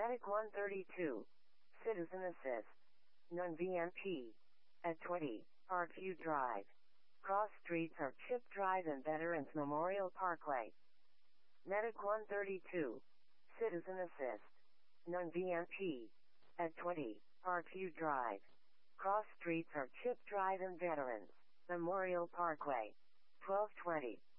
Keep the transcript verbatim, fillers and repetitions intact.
Medic one thirty-two. Citizen Assist. None V M P. At twenty, Parkview Drive. Cross streets are Chip Drive and Veterans Memorial Parkway. Medic one thirty-two. Citizen Assist. None V M P. At twenty, Parkview Drive. Cross streets are Chip Drive and Veterans Memorial Parkway. twelve twenty.